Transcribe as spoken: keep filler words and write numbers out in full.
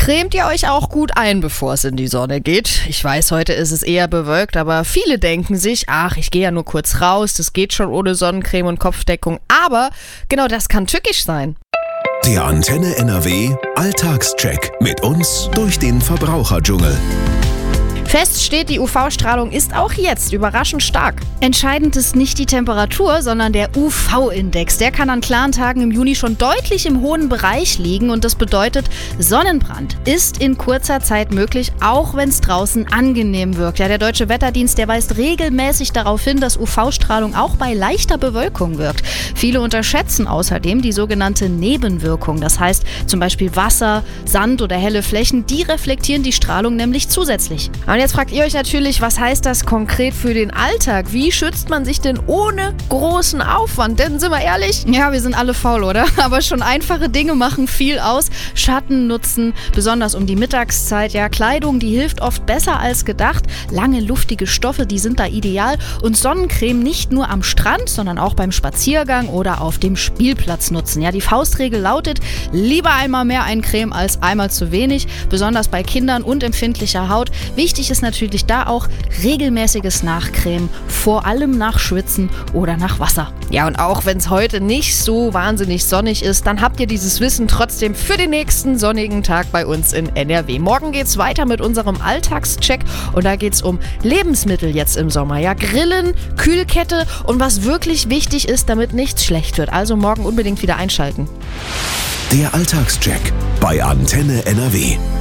Cremt ihr euch auch gut ein, bevor es in die Sonne geht? Ich weiß, heute ist es eher bewölkt, aber viele denken sich, ach, ich gehe ja nur kurz raus, das geht schon ohne Sonnencreme und Kopfdeckung. Aber genau das kann tückisch sein. Der Antenne N R W Alltagscheck mit uns durch den Verbraucherdschungel. Fest steht, die U V-Strahlung ist auch jetzt überraschend stark. Entscheidend ist nicht die Temperatur, sondern der U V-Index. Der kann an klaren Tagen im Juni schon deutlich im hohen Bereich liegen und das bedeutet, Sonnenbrand ist in kurzer Zeit möglich, auch wenn es draußen angenehm wirkt. Ja, der Deutsche Wetterdienst, der weist regelmäßig darauf hin, dass U V-Strahlung auch bei leichter Bewölkung wirkt. Viele unterschätzen außerdem die sogenannte Nebenwirkung. Das heißt zum Beispiel Wasser, Sand oder helle Flächen, die reflektieren die Strahlung nämlich zusätzlich. Und jetzt fragt ihr euch natürlich, was heißt das konkret für den Alltag? Wie schützt man sich denn ohne großen Aufwand? Denn sind wir ehrlich? Ja, wir sind alle faul, oder? Aber schon einfache Dinge machen viel aus. Schatten nutzen, besonders um die Mittagszeit. Ja, Kleidung, die hilft oft besser als gedacht. Lange, luftige Stoffe, die sind da ideal. Und Sonnencreme nicht nur am Strand, sondern auch beim Spaziergang oder auf dem Spielplatz nutzen. Ja, die Faustregel lautet, lieber einmal mehr Eincremen als einmal zu wenig. Besonders bei Kindern und empfindlicher Haut. Wichtig ist natürlich da auch regelmäßiges Nachcremen, vor allem nach Schwitzen oder nach Wasser. Ja, und auch wenn es heute nicht so wahnsinnig sonnig ist, dann habt ihr dieses Wissen trotzdem für den nächsten sonnigen Tag bei uns in N R W. Morgen geht's weiter mit unserem Alltagscheck und da geht's um Lebensmittel jetzt im Sommer. Ja, Grillen, Kühlkette und was wirklich wichtig ist, damit nichts schlecht wird. Also morgen unbedingt wieder einschalten. Der Alltagscheck bei Antenne N R W.